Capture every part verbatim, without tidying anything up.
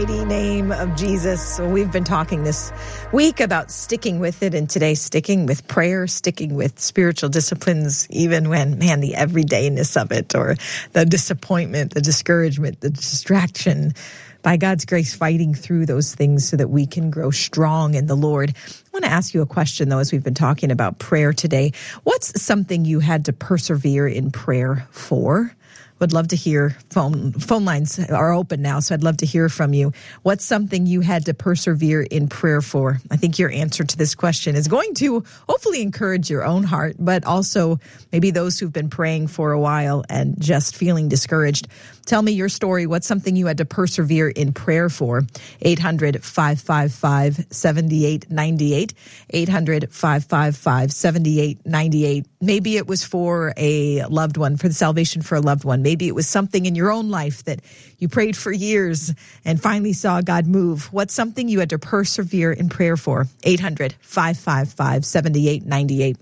Mighty name of Jesus. So we've been talking this week about sticking with it, and today sticking with prayer, sticking with spiritual disciplines, even when, man, the everydayness of it, or the disappointment, the discouragement, the distraction, by God's grace, fighting through those things so that we can grow strong in the Lord. I want to ask you a question, though, as we've been talking about prayer today. What's something you had to persevere in prayer for? Would love to hear. Phone phone lines are open now, so I'd love to hear from you. What's something you had to persevere in prayer for? I think your answer to this question is going to hopefully encourage your own heart, but also maybe those who've been praying for a while and just feeling discouraged. Tell me your story. What's something you had to persevere in prayer for? eight hundred, five five five, seven eight nine eight. eight hundred, five five five, seven eight nine eight. Maybe it was for a loved one, for the salvation for a loved one. Maybe it was something in your own life that you prayed for years and finally saw God move. What's something you had to persevere in prayer for? eight hundred, five five five, seven eight nine eight.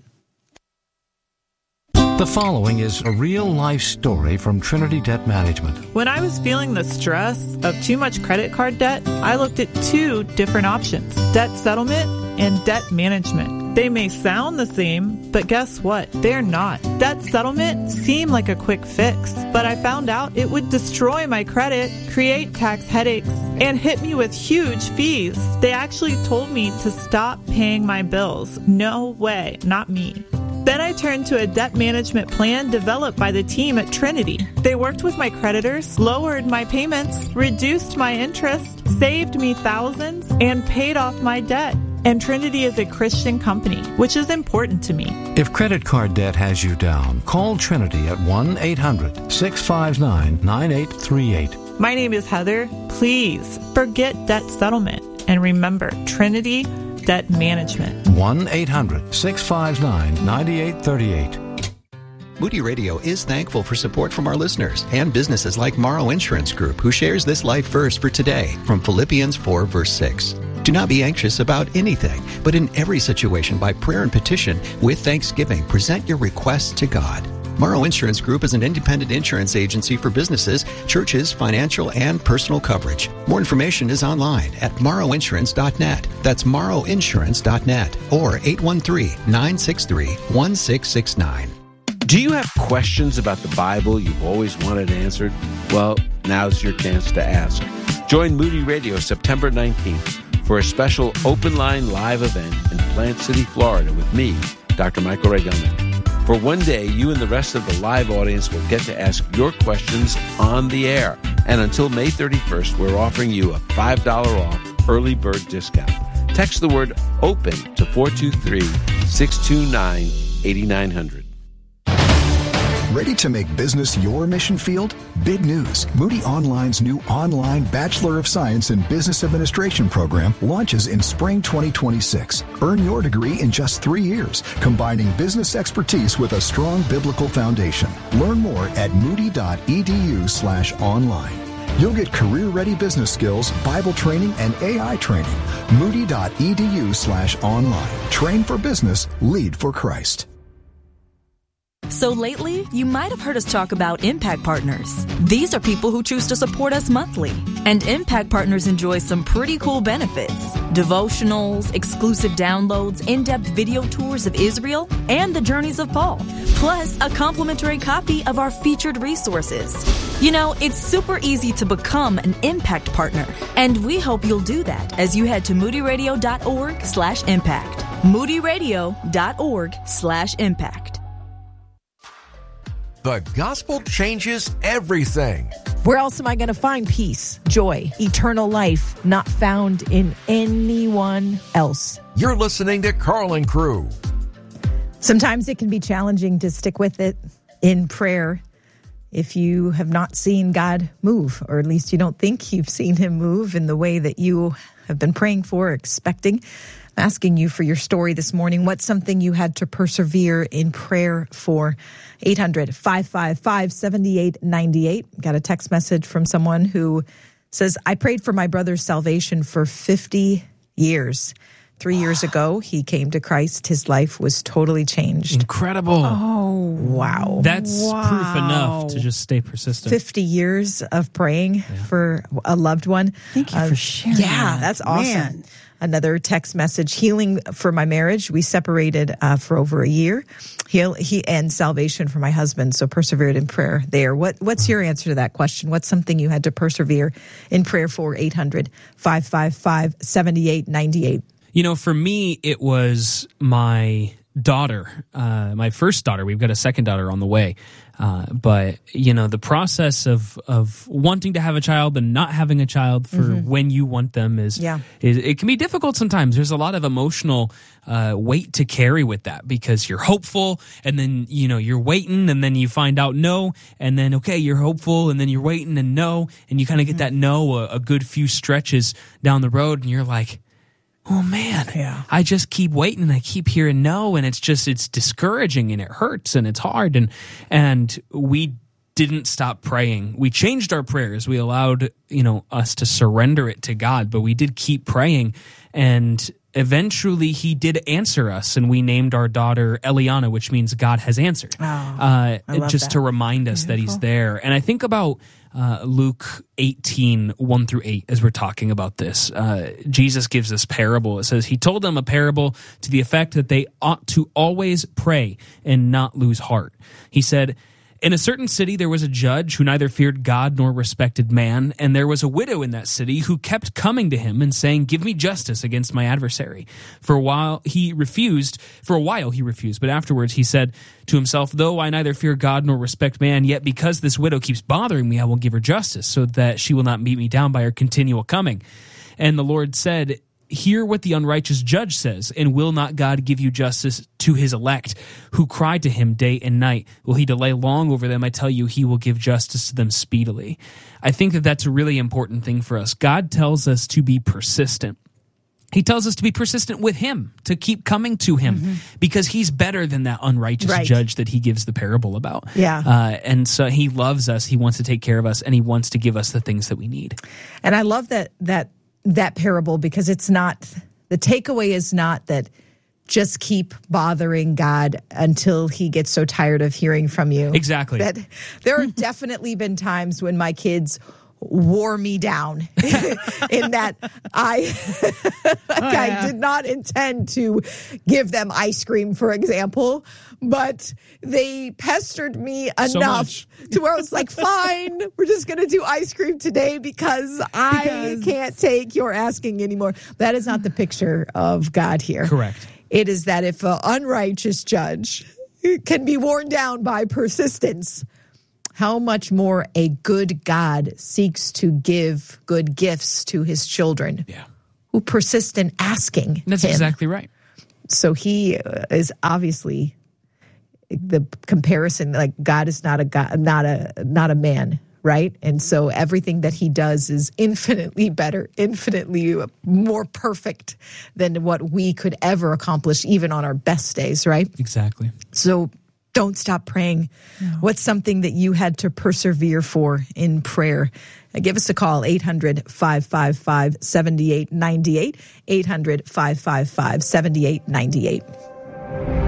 The following is a real-life story from Trinity Debt Management. When I was feeling the stress of too much credit card debt, I looked at two different options: debt settlement and debt management. They may sound the same, but guess what? They're not. Debt settlement seemed like a quick fix, but I found out it would destroy my credit, create tax headaches, and hit me with huge fees. They actually told me to stop paying my bills. No way, not me. Then I turned to a debt management plan developed by the team at Trinity. They worked with my creditors, lowered my payments, reduced my interest, saved me thousands, and paid off my debt. And Trinity is a Christian company, which is important to me. If credit card debt has you down, call Trinity at one eight hundred, six five nine, nine eight three eight. My name is Heather. Please forget debt settlement and remember Trinity Debt Management. one eight hundred, six five nine, nine eight three eight. Moody Radio is thankful for support from our listeners and businesses like Morrow Insurance Group, who shares this life verse for today from Philippians four, verse six. Do not be anxious about anything, but in every situation by prayer and petition with thanksgiving, present your requests to God. Morrow Insurance Group is an independent insurance agency for businesses, churches, financial, and personal coverage. More information is online at morrow insurance dot net. That's morrow insurance dot net or eight one three, nine six three, one six six nine. Do you have questions about the Bible you've always wanted answered? Well, now's your chance to ask. Join Moody Radio September nineteenth for a special open line live event in Plant City, Florida with me, Doctor Michael Regelman. For one day, you and the rest of the live audience will get to ask your questions on the air. And until May thirty-first, we're offering you a five dollars off early bird discount. Text the word OPEN to four two three, six two nine, eight nine zero zero. Ready to make business your mission field? Big news. Moody Online's new online Bachelor of Science in Business Administration program launches in spring twenty twenty-six. Earn your degree in just three years, combining business expertise with a strong biblical foundation. Learn more at moody.edu slash online. You'll get career-ready business skills, Bible training, and A I training. Moody.edu slash online. Train for business, lead for Christ. So lately, you might have heard us talk about Impact Partners. These are people who choose to support us monthly. And Impact Partners enjoy some pretty cool benefits: devotionals, exclusive downloads, in-depth video tours of Israel, and the journeys of Paul. Plus, a complimentary copy of our featured resources. You know, it's super easy to become an Impact Partner. And we hope you'll do that as you head to moodyradio.org slash impact. moodyradio.org slash impact. The gospel changes everything. Where else am I going to find peace, joy, eternal life, not found in anyone else? You're listening to Carl and Crew. Sometimes it can be challenging to stick with it in prayer if you have not seen God move, or at least you don't think you've seen him move in the way that you have been praying for, expecting. I'm asking you for your story this morning. What's something you had to persevere in prayer for? eight hundred, five five five, seven eight nine eight. Got a text message from someone who says, I prayed for my brother's salvation for fifty years. Three years ago, he came to Christ. His life was totally changed. Incredible. Oh, wow. That's wow. proof enough to just stay persistent. fifty years of praying yeah. for a loved one. Thank you uh, for sharing Yeah, that. that's awesome. Man. Another text message, healing for my marriage. We separated uh, for over a year. Heal, he and salvation for my husband, so persevered in prayer there. What What's your answer to that question? What's something you had to persevere in prayer for? eight hundred, five five five, seven eight nine eight. You know, for me, it was my daughter, uh, my first daughter. We've got a second daughter on the way. Uh, but, you know, the process of, of wanting to have a child and not having a child for mm-hmm. when you want them is, yeah. is, it can be difficult sometimes. There's a lot of emotional uh, weight to carry with that because you're hopeful and then, you know, you're waiting and then you find out no. And then, okay, you're hopeful and then you're waiting and no. And you kind of get that no a, a good few stretches down the road and you're like, oh man, yeah. I just keep waiting and I keep hearing no, and it's just, it's discouraging and it hurts and it's hard. And, and we didn't stop praying. We changed our prayers. We allowed, you know, us to surrender it to God, but we did keep praying. And eventually he did answer us, and we named our daughter Eliana, which means God has answered. Oh, uh, just that. to remind us Beautiful. That he's there. And I think about Uh, Luke eighteen, one through eight, as we're talking about this. Uh, Jesus gives this parable. It says, he told them a parable to the effect that they ought to always pray and not lose heart. He said, in a certain city there was a judge who neither feared God nor respected man, and there was a widow in that city who kept coming to him and saying, give me justice against my adversary. For a while he refused, for a while he refused, but afterwards he said to himself, though I neither fear God nor respect man, yet because this widow keeps bothering me, I will give her justice, so that she will not beat me down by her continual coming. And the Lord said, hear what the unrighteous judge says, and will not God give you justice to his elect, who cry to him day and night? Will he delay long over them? I tell you, he will give justice to them speedily. I think that that's a really important thing for us. God tells us to be persistent. He tells us to be persistent with him, to keep coming to him, mm-hmm. because he's better than that unrighteous right. judge that he gives the parable about. Yeah. Uh, and so he loves us, he wants to take care of us, and he wants to give us the things that we need. And I love that that that parable, because it's not, the takeaway is not that just keep bothering God until he gets so tired of hearing from you. Exactly. That there have definitely been times when my kids wore me down in that I like oh, yeah. I did not intend to give them ice cream, for example, but they pestered me enough so to where I was like, fine, we're just going to do ice cream today because I because... can't take your asking anymore. That is not the picture of God here. Correct. It is that if an unrighteous judge can be worn down by persistence, how much more a good God seeks to give good gifts to his children yeah. who persist in asking That's him. Exactly right. So he is obviously the comparison, like God is not a God, not a not a man, right? And so everything that he does is infinitely better, infinitely more perfect than what we could ever accomplish, even on our best days, right? Exactly. So don't stop praying. No. What's something that you had to persevere for in prayer? Uh, give us a call, eight hundred, five five five, seven eight nine eight, eight hundred, five five five, seven eight nine eight.